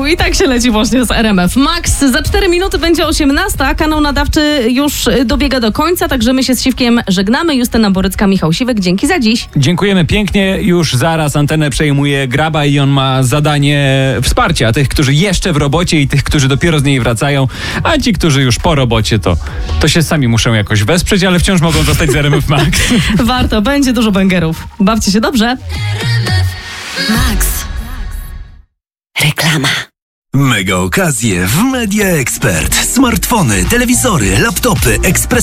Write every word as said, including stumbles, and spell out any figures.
i tak się leci właśnie z R M F Max. Za cztery minuty będzie osiemnasta, kanał nadawczy już dobiega do końca, także my się z Siwkiem żegnamy. Justyna Borycka, Michał Siwek, dzięki za dziś. Dziękujemy pięknie, już zaraz antenę przejmuje Graba i on ma zadanie wsparcia tych, którzy jeszcze w robocie i tych, którzy dopiero z niej wracają, a ci, którzy już po robocie, to, to się sami muszą jakoś wesprzeć, ale wciąż mogą zostać z R M F Max. Warto, będzie dużo bangerów. Bawcie się dobrze. Max. Reklama. Mega okazje w Media Expert. Smartfony, telewizory, laptopy, ekspres